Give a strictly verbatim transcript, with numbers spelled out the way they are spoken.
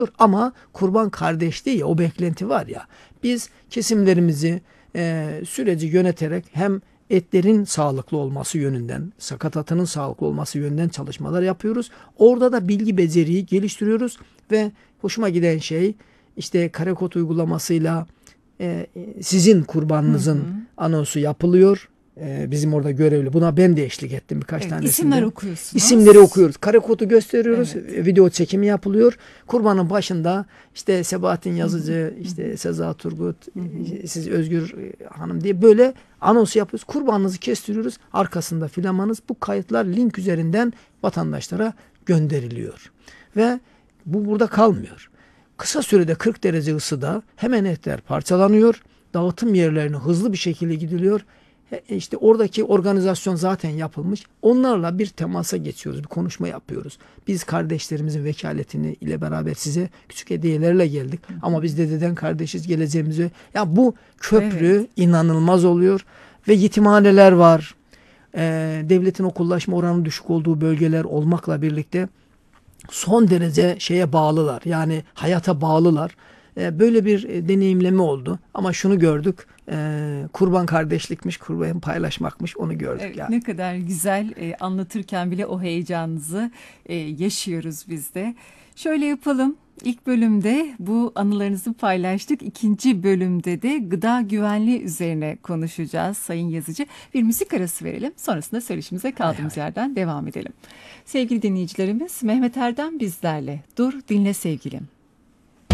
Ama kurban kardeşliği ya, o beklenti var ya. Biz kesimlerimizi e, süreci yöneterek hem etlerin sağlıklı olması yönünden, sakatatının sağlıklı olması yönünden çalışmalar yapıyoruz. Orada da bilgi beceriyi geliştiriyoruz ve hoşuma giden şey işte karekod uygulamasıyla e, sizin kurbanınızın hı hı. anonsu yapılıyor. E, bizim orada görevli. Buna ben de eşlik ettim birkaç evet, tanesinde. İsimler okuyorsunuz. İsimleri okuyoruz. Karekodu gösteriyoruz. Evet. Video çekimi yapılıyor. Kurbanın başında işte Sebahattin Yazıcı, işte Seza Turgut, siz Özgür Hanım diye böyle anons yapıyoruz. Kurbanınızı kestiriyoruz. Arkasında filamanız. Bu kayıtlar link üzerinden vatandaşlara gönderiliyor. Ve bu burada kalmıyor. Kısa sürede kırk derece ısıda hemen etler parçalanıyor. Dağıtım yerlerine hızlı bir şekilde gidiliyor. İşte oradaki organizasyon zaten yapılmış. Onlarla bir temasa geçiyoruz, bir konuşma yapıyoruz. Biz kardeşlerimizin vekaletini ile beraber size küçük hediyelerle geldik. Hı hı. Ama biz dededen kardeşiz, geleceğimize. Ya bu köprü evet. inanılmaz oluyor. Ve yetimhaneler var. Ee, devletin okullaşma oranı düşük olduğu bölgeler olmakla birlikte son derece şeye bağlılar. Yani hayata bağlılar. Böyle bir deneyimleme oldu. Ama şunu gördük. E, kurban kardeşlikmiş, kurban paylaşmakmış. Onu gördük. Evet, yani. Ne kadar güzel e, anlatırken bile o heyecanınızı e, yaşıyoruz biz de. Şöyle yapalım. İlk bölümde bu anılarınızı paylaştık. İkinci bölümde de gıda güvenliği üzerine konuşacağız Sayın Yazıcı. Bir müzik arası verelim. Sonrasında söyleşimize kaldığımız hay yerden hay. devam edelim. Sevgili dinleyicilerimiz, Mehmet Erdem bizlerle. Dur dinle sevgilim.